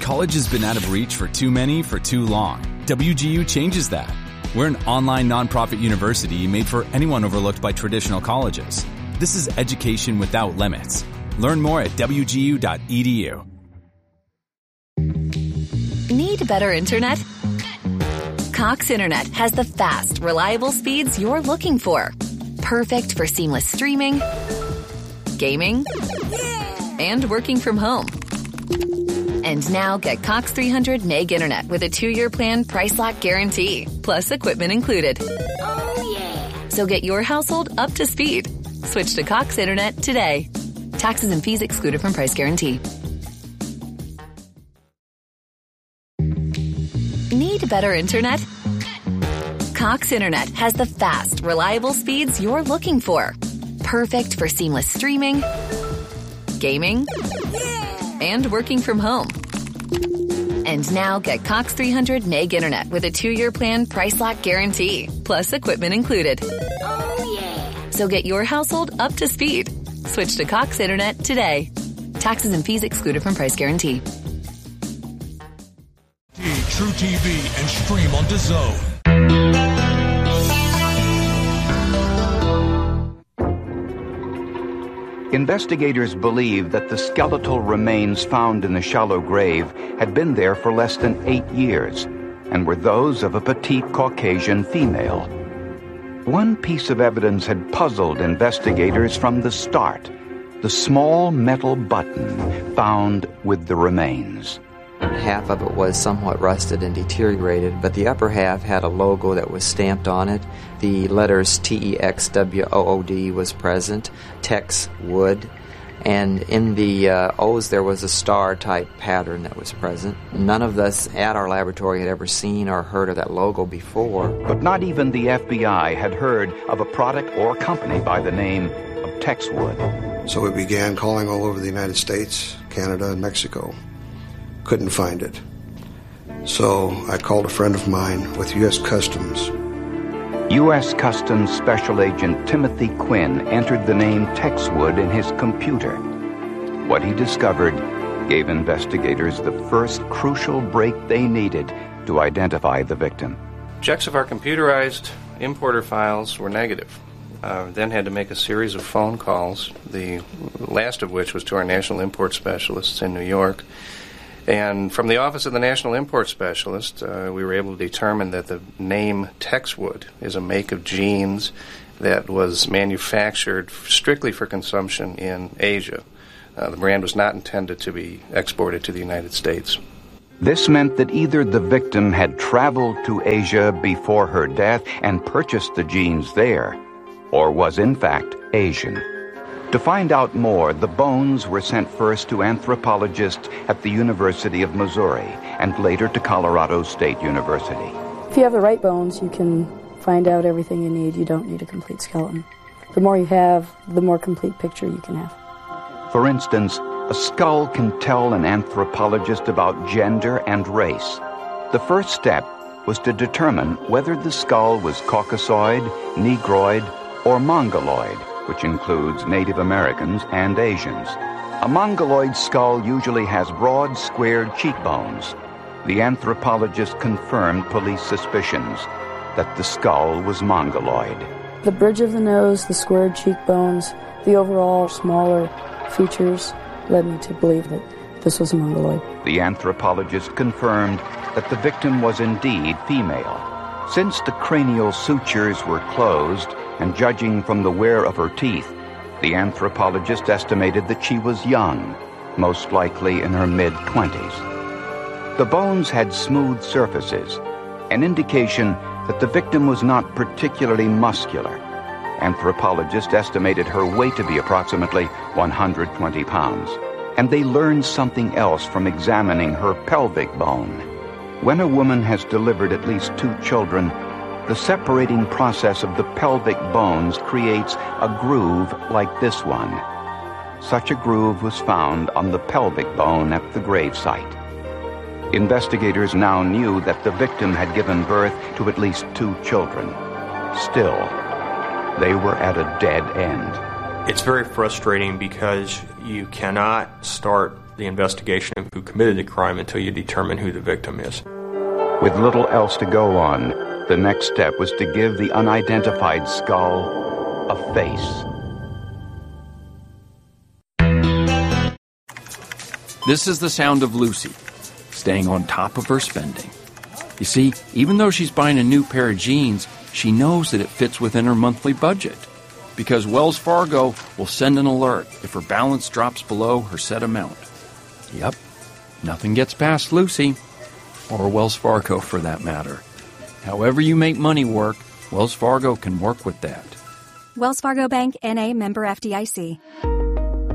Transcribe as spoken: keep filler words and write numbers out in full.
College has been out of reach for too many for too long. W G U changes that. We're an online nonprofit university made for anyone overlooked by traditional colleges. This is education without limits. Learn more at w g u dot e d u. Need better internet? Cox Internet has the fast, reliable speeds you're looking for. Perfect for seamless streaming, gaming, and working from home. And now get Cox three hundred meg internet with a two-year plan price lock guarantee, plus equipment included. Oh, yeah. So get your household up to speed. Switch to Cox Internet today. Taxes and fees excluded from price guarantee. Need better internet? Cox Internet has the fast, reliable speeds you're looking for. Perfect for seamless streaming, gaming, and working from home. And now get Cox three hundred meg internet with a two-year plan price lock guarantee, plus equipment included. Oh, yeah. So get your household up to speed. Switch to Cox Internet today. Taxes and fees excluded from price guarantee. True T V and stream on D A Z N. Investigators believe that the skeletal remains found in the shallow grave had been there for less than eight years and were those of a petite Caucasian female. One piece of evidence had puzzled investigators from the start: the small metal button found with the remains. Half of it was somewhat rusted and deteriorated, but the upper half had a logo that was stamped on it. The letters T E X W O O D was present, Tex Wood, and in the uh, O's there was a star-type pattern that was present. None of us at our laboratory had ever seen or heard of that logo before. But not even the F B I had heard of a product or company by the name of Tex Wood. So we began calling all over the United States, Canada, and Mexico. Couldn't find it. So I called a friend of mine with U S Customs. U S Customs Special Agent Timothy Quinn entered the name Tex Wood in his computer. What he discovered gave investigators the first crucial break they needed to identify the victim. Checks of our computerized importer files were negative. Uh, then had to make a series of phone calls, the last of which was to our national import specialists in New York. And from the Office of the National Import Specialist, uh, we were able to determine that the name Tex Wood is a make of jeans that was manufactured strictly for consumption in Asia. Uh, the brand was not intended to be exported to the United States. This meant that either the victim had traveled to Asia before her death and purchased the jeans there, or was in fact Asian. To find out more, the bones were sent first to anthropologists at the University of Missouri and later to Colorado State University. If you have the right bones, you can find out everything you need. You don't need a complete skeleton. The more you have, the more complete picture you can have. For instance, a skull can tell an anthropologist about gender and race. The first step was to determine whether the skull was Caucasoid, Negroid, or Mongoloid, which includes Native Americans and Asians. A Mongoloid skull usually has broad, squared cheekbones. The anthropologist confirmed police suspicions that the skull was Mongoloid. The bridge of the nose, the squared cheekbones, the overall smaller features led me to believe that this was a Mongoloid. The anthropologist confirmed that the victim was indeed female. Since the cranial sutures were closed, and judging from the wear of her teeth, the anthropologist estimated that she was young, most likely in her mid-twenties. The bones had smooth surfaces, an indication that the victim was not particularly muscular. Anthropologists estimated her weight to be approximately one hundred twenty pounds, and they learned something else from examining her pelvic bone. When a woman has delivered at least two children, the separating process of the pelvic bones creates a groove like this one. Such a groove was found on the pelvic bone at the gravesite. Investigators now knew that the victim had given birth to at least two children. Still, they were at a dead end. It's very frustrating because you cannot start the investigation of who committed the crime until you determine who the victim is. With little else to go on, the next step was to give the unidentified skull a face. This is the sound of Lucy, staying on top of her spending. You see, even though she's buying a new pair of jeans, she knows that it fits within her monthly budget, because Wells Fargo will send an alert if her balance drops below her set amount. Yep, nothing gets past Lucy, or Wells Fargo for that matter. However you make money work, Wells Fargo can work with that. Wells Fargo Bank, N A, member F D I C.